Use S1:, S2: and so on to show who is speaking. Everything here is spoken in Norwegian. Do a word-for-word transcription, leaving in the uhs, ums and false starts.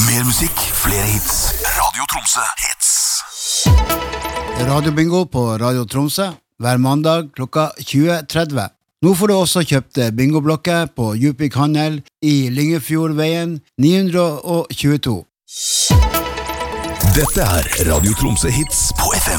S1: Mer musikk, flere hits. Radio Tromsø hits.
S2: Radio Bingo på Radio Tromsø hver mandag klokka tjue tretti. Nå får du også kjøpt bingoblokker på Djupvik Handel i Lyngefjordveien ni hundre tjueto.
S1: Dette er Radio Tromsø hits på F M